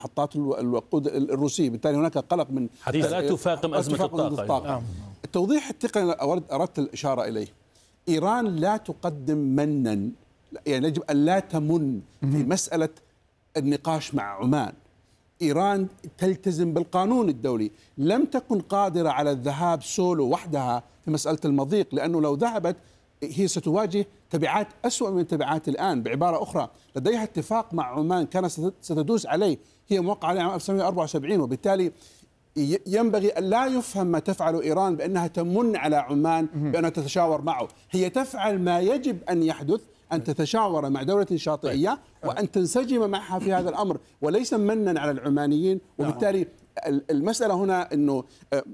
محطات الوقود الروسية، بالتالي هناك قلق من حتى لا تفاقم أزمة الطاقة. التوضيح التقني أردت الإشارة إليه، إيران لا تقدم منا، يعني يجب أن لا تمن في مسألة النقاش مع عمان. إيران تلتزم بالقانون الدولي، لم تكن قادرة على الذهاب سولو وحدها في مسألة المضيق، لأنه لو ذهبت هي ستواجه تبعات أسوأ من تبعات الآن. بعبارة أخرى، لديها اتفاق مع عمان كانت ستدوس عليه، هي موقعة عليه عام 1974، وبالتالي ينبغي أن لا يفهم ما تفعل إيران بأنها تمن على عمان بأنها تتشاور معه. هي تفعل ما يجب أن يحدث، أن تتشاور مع دولة شاطئية وأن تنسجم معها في هذا الأمر، وليس منا على العمانيين. وبالتالي المسألة هنا أنه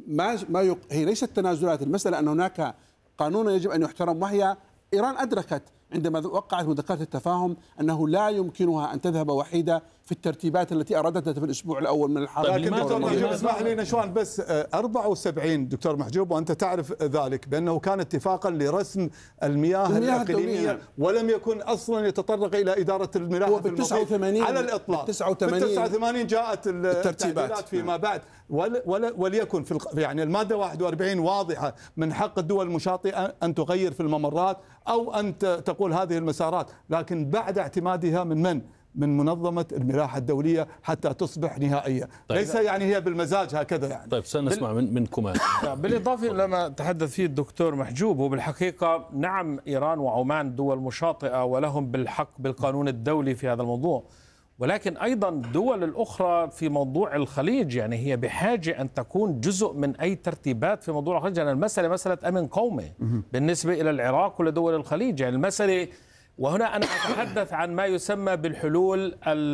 هي ليست تنازلات، المسألة أن هناك قانون يجب أن يحترم، وهي إيران أدركت عندما وقعت مذكرة التفاهم أنه لا يمكنها أن تذهب وحيدة في الترتيبات التي أرادتها في الأسبوع الأول من الحرب. لكن دكتور محجوب اسمح لي نشوان بس 74 دكتور محجوب، وأنت تعرف ذلك بأنه كان اتفاقا لرسم المياه الإقليمية، ولم يكن أصلا يتطرق إلى إدارة الملاحة في المضيق على الإطلاق. 89 جاءت التعديلات فيما بعد، وليكن يعني المادة 41 واضحة، من حق الدول المشاطئة أن تغير في الممرات أو أن تقول هذه المسارات، لكن بعد اعتمادها من منظمة الملاحة الدولية حتى تصبح نهائية. طيب ليس يعني هي بالمزاج هكذا يعني. طيب سنسمع منكم. بالإضافة لما تحدث فيه الدكتور محجوب، وبالحقيقة نعم إيران وعمان دول مشاطئة ولهم بالحق بالقانون الدولي في هذا الموضوع، ولكن أيضا الدول الأخرى في موضوع الخليج يعني هي بحاجة أن تكون جزء من أي ترتيبات في موضوع الخليج. يعني المسألة مسألة أمن قومي بالنسبة إلى العراق ولدول الخليج. يعني المسألة، وهنا أنا أتحدث عن ما يسمى بالحلول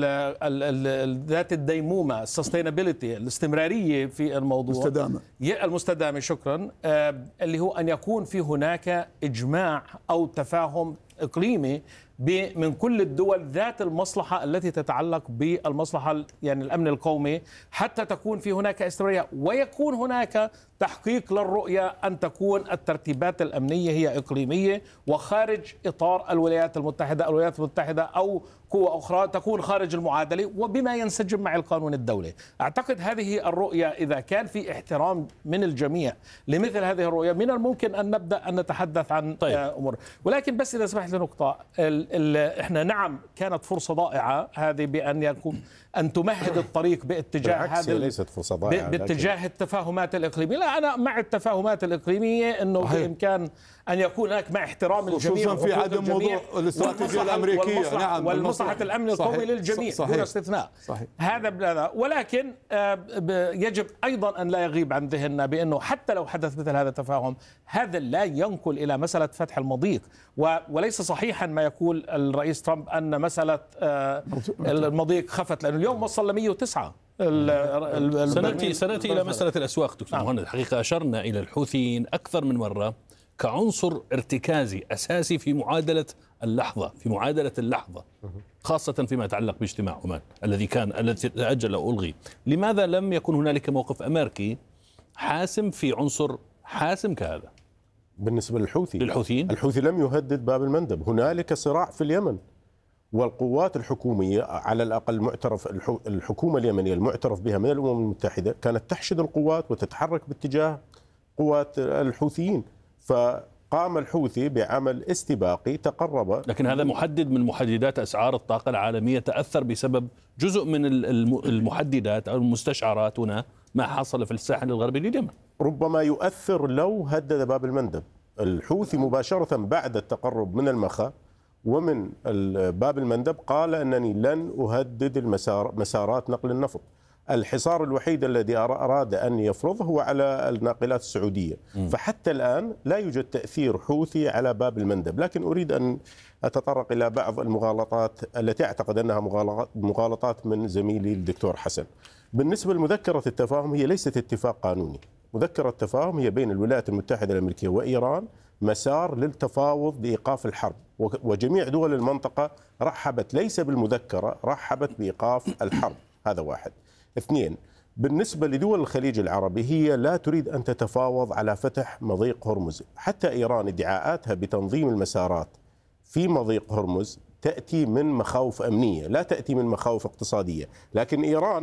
ذات الديمومة، السستينابيليتي، الاستمرارية في الموضوع المستدامة شكرا، اللي هو أن يكون في هناك إجماع أو تفاهم إقليمي من كل الدول ذات المصلحة التي تتعلق بالمصلحة يعني الأمن القومي، حتى تكون في هناك استمرارية ويكون هناك تحقيق للرؤية أن تكون الترتيبات الأمنية هي إقليمية وخارج إطار الولايات المتحدة أو قوة أخرى تكون خارج المعادلة وبما ينسجم مع القانون الدولي. أعتقد هذه الرؤية إذا كان في احترام من الجميع لمثل هذه الرؤية، من الممكن أن نبدأ أن نتحدث عن أمور. ولكن بس إذا سمحت لي نقطة، إحنا نعم كانت فرصة ضائعة هذه أن تمهد الطريق باتجاه هذا، ليست فرصة ضائعة باتجاه التفاهمات الإقليمية. لا، أنا مع التفاهمات الإقليمية أنه بإمكان أن يكون هناك مع احترام الجميع، خصوصا في عدم موضوع الاستراتيجية الأمريكية، نعم، والمصلحة الأمن القومي للجميع دون استثناء. هذا ولكن يجب أيضا أن لا يغيب عن ذهننا بأنه حتى لو حدث مثل هذا التفاهم، هذا لا ينقل إلى مسألة فتح المضيق، وليس صحيحا ما يقول الرئيس ترامب أن مسألة المضيق خفت، لأنه اليوم وصل ل 109. سنأتي إلى مسألة الأسواق دكتور مهند. الحقيقة أشرنا إلى الحوثيين أكثر من مرة كعنصر ارتكازي أساسي في معادلة اللحظة، خاصة فيما يتعلق باجتماع عمان الذي تأجل أو ألغي. لماذا لم يكن هنالك موقف أمريكي حاسم في عنصر حاسم كهذا؟ بالنسبة للحوثيين الحوثي لم يهدد باب المندب. هنالك صراع في اليمن، والقوات الحكومية على الأقل الحكومة اليمنية المعترف بها من الأمم المتحدة كانت تحشد القوات وتتحرك باتجاه قوات الحوثيين، فقام الحوثي بعمل استباقي تقرب. لكن هذا محدد من محددات أسعار الطاقة العالمية، تأثر بسبب جزء من المحددات أو المستشعرات هنا ما حصل في الساحل الغربي لليمن. ربما يؤثر لو هدد باب المندب. الحوثي مباشرة بعد التقرب من المخا ومن باب المندب قال أنني لن أهدد مسارات نقل النفط. الحصار الوحيد الذي أراد أن يفرضه هو على الناقلات السعودية. فحتى الآن لا يوجد تأثير حوثي على باب المندب. لكن أريد أن أتطرق إلى بعض المغالطات التي أعتقد أنها مغالطات من زميلي الدكتور حسن. بالنسبة لمذكرة التفاهم، هي ليست اتفاق قانوني. مذكرة التفاهم هي بين الولايات المتحدة الأمريكية وإيران، مسار للتفاوض بإيقاف الحرب، وجميع دول المنطقة رحبت ليس بالمذكرة، رحبت بإيقاف الحرب. هذا واحد. اثنين، بالنسبة لدول الخليج العربي هي لا تريد أن تتفاوض على فتح مضيق هرمز. حتى إيران ادعاءاتها بتنظيم المسارات في مضيق هرمز تأتي من مخاوف أمنية، لا تأتي من مخاوف اقتصادية. لكن إيران